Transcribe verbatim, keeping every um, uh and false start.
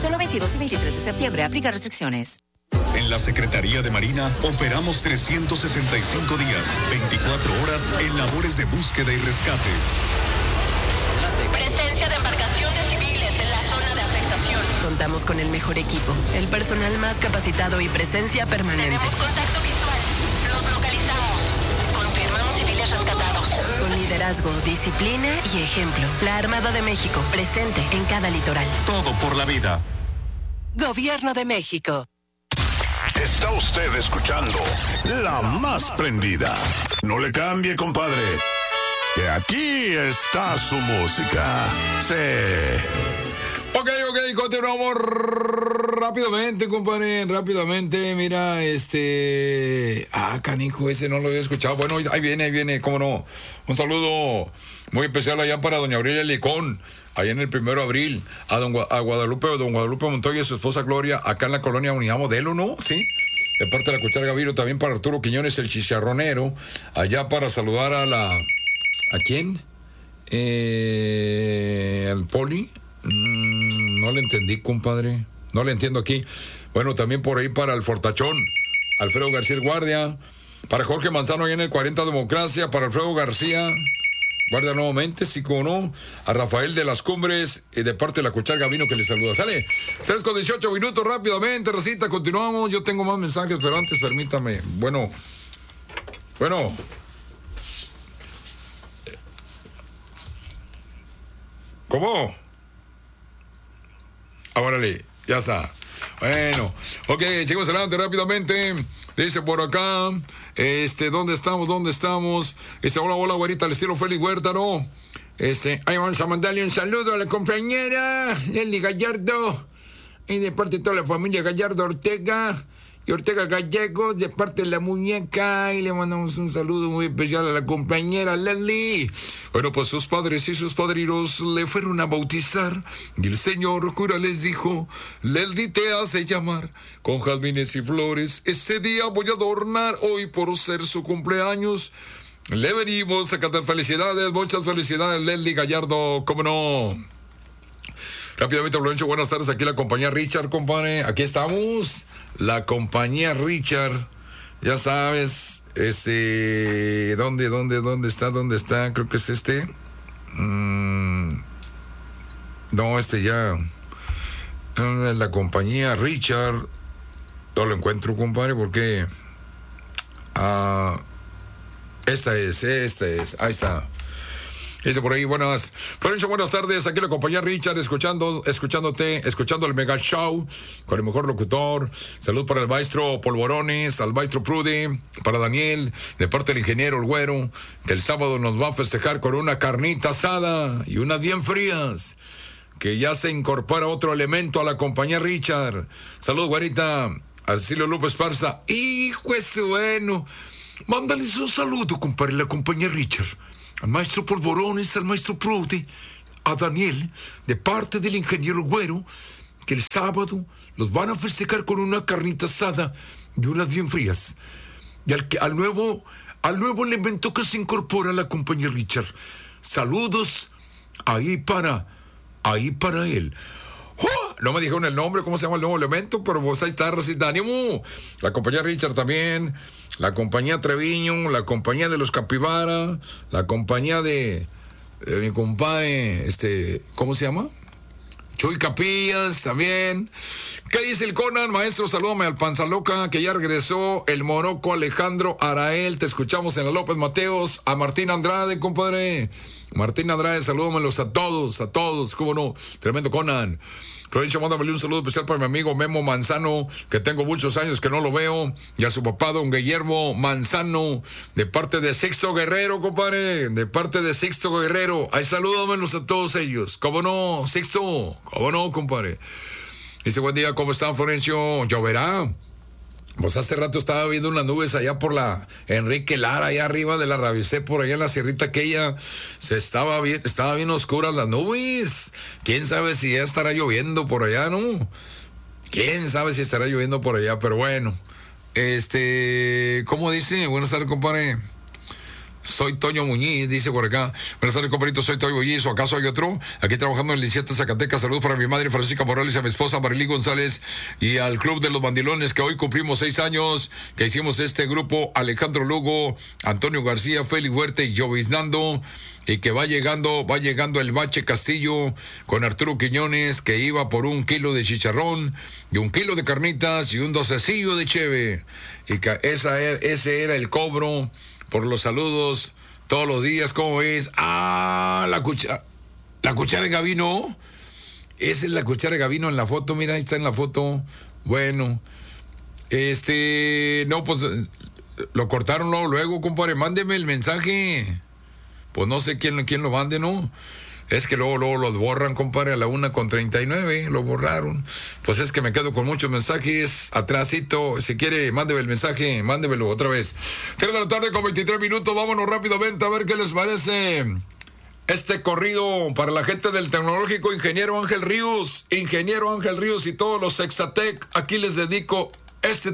Solo veintidós y veintitrés de septiembre. Aplica restricciones. En la Secretaría de Marina operamos trescientos sesenta y cinco días, veinticuatro horas en labores de búsqueda y rescate. Presencia de embarcaciones civiles en la zona de afectación. Contamos con el mejor equipo, el personal más capacitado y presencia permanente. Tenemos contacto visual. Los localizamos. Confirmamos civiles rescatados. Con liderazgo, disciplina y ejemplo. La Armada de México, presente en cada litoral. Todo por la vida. Gobierno de México. Está usted escuchando La Más Prendida. No le cambie, compadre, que aquí está su música. Sí. Ok, ok, continuamos rápidamente, compadre, rápidamente. Mira, este... Ah, canijo, ese no lo había escuchado. Bueno, ahí viene, ahí viene, cómo no. Un saludo muy especial allá para doña Aurelia Licón, allá en el primero de abril, a, don, a Guadalupe, don Guadalupe Montoya y su esposa Gloria, acá en la colonia Unidad Modelo, ¿no? Sí. De parte de la Cuchara Gaviro, también para Arturo Quiñones, el chicharronero, allá para saludar a la... ¿A quién? Eh, al Poli. Mm, no le entendí, compadre. No le entiendo aquí. Bueno, también por ahí para el Fortachón, Alfredo García el Guardia, para Jorge Manzano allá en el cuarenta Democracia, para Alfredo García Guardia nuevamente, sí como no, a Rafael de las Cumbres y de parte de la Cuchara Gavino que le saluda. Sale, tres con dieciocho minutos rápidamente, Rosita, continuamos. Yo tengo más mensajes, pero antes permítame. Bueno, bueno. ¿Cómo? Ah, órale, ya está. Bueno, ok, seguimos adelante rápidamente. Dice por acá, este, ¿dónde estamos? ¿Dónde estamos? Dice, hola, hola, güerita, al estilo Félix Huertaro. Este, ahí vamos a mandarle un saludo a la compañera Nelly Gallardo. Y de parte de toda la familia Gallardo Ortega y Ortega Gallegos, de parte de la muñeca. Y le mandamos un saludo muy especial a la compañera Leslie. Bueno, pues sus padres y sus padrinos le fueron a bautizar. Y el señor cura les dijo, Leslie te hace llamar con jazmines y flores. Este día voy a adornar hoy por ser su cumpleaños. Le venimos a cantar felicidades, muchas felicidades, Leslie Gallardo, cómo no. Rápidamente, Florencio, buenas tardes, aquí la compañía Richard, compadre, aquí estamos, la compañía Richard, ya sabes, ese, ¿dónde, dónde, dónde está, dónde está? Creo que es este, mm, no, este ya, la compañía Richard, no lo encuentro, compadre, porque, ah, esta es, esta es, ahí está. Dice por ahí, buenas, Florencio, buenas tardes, aquí la compañía Richard, escuchando, escuchándote, escuchando el Mega Show, con el mejor locutor. Salud para el maestro Polvorones, al maestro Prude, para Daniel, de parte del ingeniero El Güero, que el sábado nos va a festejar con una carnita asada y unas bien frías, que ya se incorpora otro elemento a la compañía Richard. Salud, güerita, a Cecilio López Parza, hijo es bueno, mándales un saludo, compadre, la compañía Richard. Al maestro Polvorones, al maestro Prude, a Daniel, de parte del ingeniero Güero, que el sábado los van a festejar con una carnita asada y unas bien frías. Y al, que, al, nuevo, al nuevo elemento que se incorpora a la compañía Richard. Saludos ahí para, ahí para él. ¡Oh! No me dijeron el nombre, cómo se llama el nuevo elemento, pero vos ahí está, Rosita, ánimo. La compañía Richard también, la compañía Treviño, la compañía de los Capibara, la compañía de, de mi compadre, este, ¿cómo se llama? Chuy Capillas también. ¿Qué dice el Conan? Maestro, salúdame al Panza Loca, que ya regresó, el Moroco Alejandro Arael, te escuchamos en la López Mateos, a Martín Andrade, compadre. Martín Andrade, salúdamelos a todos, a todos, cómo no, tremendo Conan. Florencio, mándame un saludo especial para mi amigo Memo Manzano, que tengo muchos años que no lo veo, y a su papá, don Guillermo Manzano, de parte de Sixto Guerrero, compadre, de parte de Sixto Guerrero. Ahí salúdamelos a todos ellos, cómo no, Sixto, cómo no, compadre. Dice, buen día, ¿cómo están, Florencio? ¿Lloverá? Pues hace rato estaba viendo unas nubes allá por la Enrique Lara, allá arriba de la Rabicé, por allá en la sierrita aquella, se estaba bien, estaba bien oscuras las nubes. Quién sabe si ya estará lloviendo por allá, ¿no? Quién sabe si estará lloviendo por allá, pero bueno. Este, ¿cómo dice? Buenas tardes, compadre. Soy Toño Muñiz, dice por acá. Buenas tardes, compadrito, soy Toño Muñiz, ¿o acaso hay otro? Aquí trabajando en el diecisiete Zacatecas. Saludos para mi madre Francisca Morales y a mi esposa Marilí González y al Club de los Bandilones, que hoy cumplimos seis años, que hicimos este grupo, Alejandro Lugo, Antonio García, Félix Huerta y Jovisnando, y que va llegando, va llegando el Bache Castillo con Arturo Quiñones, que iba por un kilo de chicharrón y un kilo de carnitas y un docecillo de cheve, y que esa era, ese era el cobro por los saludos todos los días. ¿Cómo es? Ah, la cuchara, la cuchara de Gavino. Esa es la cuchara de Gavino en la foto, mira, ahí está en la foto. Bueno, este, no, pues lo cortaron luego, luego, compadre, mándeme el mensaje. Pues no sé quién, quién lo mande, ¿no? Es que luego, luego los borran, compadre, a la una con treinta y nueve, lo borraron. Pues es que me quedo con muchos mensajes atrásito. Si quiere, mándeme el mensaje, mándemelo otra vez. tres de la tarde con veintitrés minutos, vámonos rápidamente a ver qué les parece este corrido para la gente del Tecnológico Ingeniero Ángel Ríos. Ingeniero Ángel Ríos y todos los Exatec, aquí les dedico este